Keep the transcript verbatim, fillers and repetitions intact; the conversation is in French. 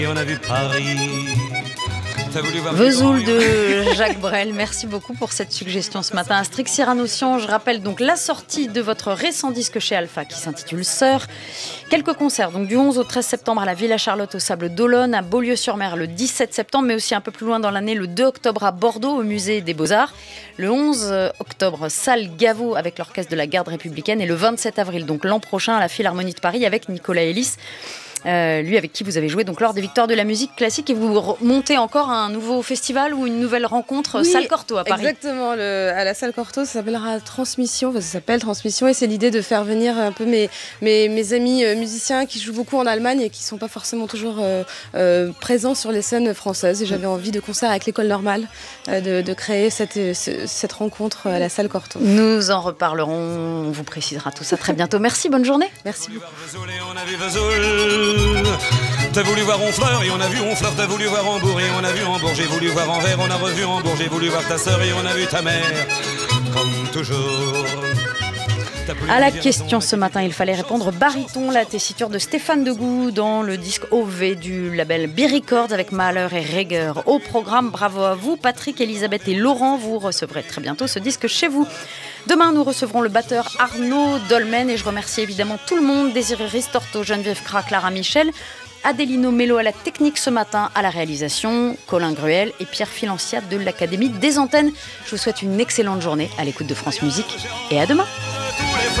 Et on a vu Paris. Vesoul de Jacques Brel, merci beaucoup pour cette suggestion ce matin. Astrix Cyranossian, je rappelle donc la sortie de votre récent disque chez Alpha qui s'intitule Sœur. Quelques concerts, donc du onze au treize septembre à la Villa Charlotte au Sable d'Olonne, à Beaulieu-sur-Mer le dix-sept septembre, mais aussi un peu plus loin dans l'année le deux octobre à Bordeaux au Musée des Beaux-Arts. Le onze octobre, salle Gaveau avec l'Orchestre de la Garde républicaine et le vingt-sept avril, donc l'an prochain à la Philharmonie de Paris avec Nicolas Elis. Euh, lui avec qui vous avez joué donc lors des Victoires de la musique classique et vous montez encore un nouveau festival ou une nouvelle rencontre oui, Salle Cortot à Paris. Exactement, le, à la Salle Cortot, ça s'appellera Transmission, enfin, ça s'appelle Transmission et c'est l'idée de faire venir un peu mes, mes, mes amis euh, musiciens qui jouent beaucoup en Allemagne et qui ne sont pas forcément toujours euh, euh, présents sur les scènes françaises et j'avais envie de concert avec l'école normale euh, de, de créer cette, ce, cette rencontre à la Salle Cortot. Nous en reparlerons, on vous précisera tout ça très bientôt. Merci, bonne journée. Merci beaucoup. T'as voulu voir Honfleur et on a vu Honfleur, t'as voulu voir Hambourg et on a vu Hambourg, j'ai voulu voir Anvers, on a revu Hambourg, j'ai voulu voir ta sœur et on a vu ta mère, comme toujours. À la question ce matin, il fallait répondre baryton, la tessiture de Stéphane Degout dans le disque O V du label B-Records avec Malheur et Rigueur. Au programme, bravo à vous, Patrick, Elisabeth et Laurent, vous recevrez très bientôt ce disque chez vous. Demain, nous recevrons le batteur Arnaud Dolmen et je remercie évidemment tout le monde, Désiré Ristorto, Geneviève Cra, Clara Michel, Adélino Mello à la technique ce matin, à la réalisation, Colin Gruel et Pierre Filancia de l'Académie des Antennes. Je vous souhaite une excellente journée à l'écoute de France Musique et à demain.